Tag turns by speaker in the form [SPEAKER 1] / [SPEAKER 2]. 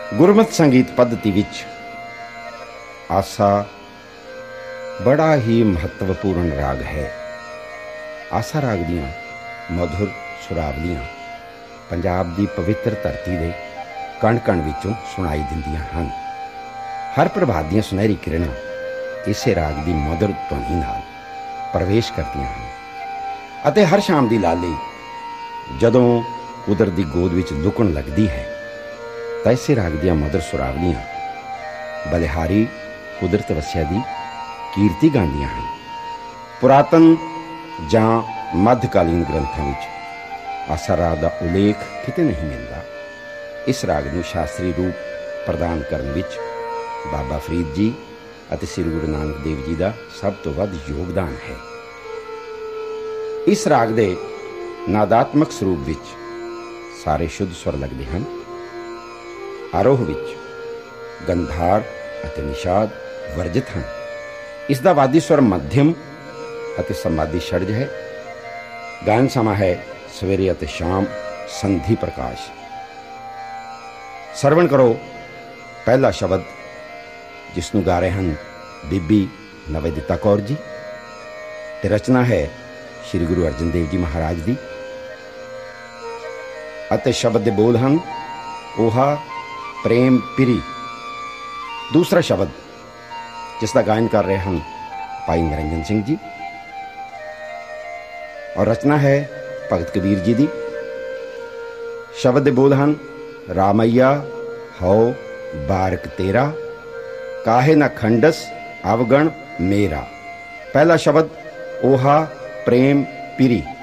[SPEAKER 1] ਗੁਰਮਤਿ ਸੰਗੀਤ ਪੱਧਤੀ ਵਿੱਚ ਆਸਾ ਬੜਾ ਹੀ ਮਹੱਤਵਪੂਰਨ ਰਾਗ ਹੈ। ਆਸਾ ਰਾਗ ਦੀਆਂ ਮਧੁਰ ਸੁਰਾਵਲੀਆਂ ਪੰਜਾਬ ਦੀ ਪਵਿੱਤਰ ਧਰਤੀ ਦੇ ਕਣ-ਕਣ ਵਿੱਚੋਂ ਸੁਣਾਈ ਦਿੰਦੀਆਂ ਹਨ। ਹਰ ਪ੍ਰਭਾਤ ਦੀਆਂ ਸੁਨਹਿਰੀ ਕਿਰਨਾਂ ਇਸੇ ਰਾਗ ਦੀ ਮਧੁਰ ਧੁਨੀ ਨਾਲ ਪ੍ਰਵੇਸ਼ ਕਰਦੀਆਂ ਹਨ ਅਤੇ ਹਰ ਸ਼ਾਮ ਦੀ ਲਾਲੀ ਜਦੋਂ ਕੁਦਰਤ ਦੀ ਗੋਦ ਵਿੱਚ ਲੁਕਣ ਲੱਗਦੀ ਹੈ ਤਾਂ ਇਸੇ ਰਾਗ ਦੀਆਂ ਮਧੁਰ ਸੁਰਾਵਲੀਆਂ ਬਲਿਹਾਰੀ ਕੁਦਰਤ ਵਸਿਆ ਦੀ ਕੀਰਤੀ ਗਾਉਂਦੀਆਂ ਹਨ। ਪੁਰਾਤਨ ਜਾਂ ਮੱਧਕਾਲੀਨ ਗ੍ਰੰਥਾਂ ਵਿੱਚ ਆਸਾ ਰਾਗ ਦਾ ਉਲੇਖ ਕਿਤੇ ਨਹੀਂ ਮਿਲਦਾ। ਇਸ ਰਾਗ ਨੂੰ ਸ਼ਾਸਤਰੀ ਰੂਪ ਪ੍ਰਦਾਨ ਕਰਨ ਵਿੱਚ ਬਾਬਾ ਫਰੀਦ ਜੀ ਅਤੇ ਸ੍ਰੀ ਗੁਰੂ ਨਾਨਕ ਦੇਵ ਜੀ ਦਾ ਸਭ ਤੋਂ ਵੱਧ ਯੋਗਦਾਨ ਹੈ। ਇਸ ਰਾਗ ਦੇ ਨਾਦਾਤਮਕ ਸਰੂਪ ਵਿੱਚ ਸਾਰੇ ਸ਼ੁੱਧ ਸਵਰ ਲੱਗਦੇ ਹਨ। ਆਰੋਹ ਵਿੱਚ ਗੰਧਾਰ ਅਤੇ ਨਿਸ਼ਾਦ ਵਰਜਿਤ ਹਨ। ਇਸ ਦਾ ਵਾਦੀ ਸਵਰ ਮੱਧਮ ਅਤੇ ਸਮਾਧੀ षड्ज ਹੈ। ਗਾਇਨ ਸਮਾਂ ਹੈ ਸਵੇਰੇ ਅਤੇ ਸ਼ਾਮ ਸੰਧੀ ਪ੍ਰਕਾਸ਼। ਸਰਵਣ ਕਰੋ ਪਹਿਲਾ ਸ਼ਬਦ, ਜਿਸ ਨੂੰ ਗਾ ਰਹੇ ਹਨ ਬੀਬੀ ਨਵੇਦਿਤਾ ਕੌਰ ਜੀ, ਤੇ ਰਚਨਾ ਹੈ ਸ਼੍ਰੀ ਗੁਰੂ ਅਰਜਨ ਦੇਵ ਜੀ ਮਹਾਰਾਜ ਦੀ, ਅਤੇ ਸ਼ਬਦ ਦੇ ਬੋਲ ਹਨ ਓਹਾ ਪ੍ਰੇਮ ਪਿਰੀ। ਦੂਸਰਾ ਸ਼ਬਦ, ਜਿਸ ਦਾ ਗਾਇਨ ਕਰ ਰਹੇ ਹਨ ਭਾਈ ਨਿਰੰਜਨ ਸਿੰਘ ਜੀ, ਔਰ ਰਚਨਾ ਹੈ ਭਗਤ ਕਬੀਰ ਜੀ ਦੀ। ਸ਼ਬਦ ਦੇ ਬੋਲ ਹਨ ਰਾਮਈਆ ਹਉ ਬਾਰਕ ਤੇਰਾ, ਕਾਹੇ ਨਾ ਖੰਡਸ ਅਵਗਣ ਮੇਰਾ। ਪਹਿਲਾ ਸ਼ਬਦ ਓਹਾ ਪ੍ਰੇਮ ਪਿਰੀ।